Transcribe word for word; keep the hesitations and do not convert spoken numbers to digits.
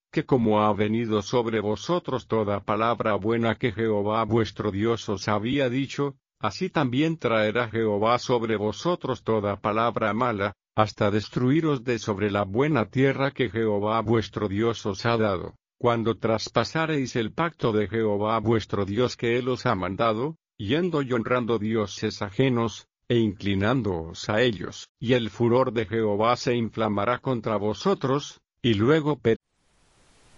que como ha venido sobre vosotros toda palabra buena que Jehová vuestro Dios os había dicho, así también traerá Jehová sobre vosotros toda palabra mala, hasta destruiros de sobre la buena tierra que Jehová vuestro Dios os ha dado, cuando traspasareis el pacto de Jehová vuestro Dios que Él os ha mandado, yendo y honrando dioses ajenos, e inclinándoos a ellos. Y el furor de Jehová se inflamará contra vosotros, y luego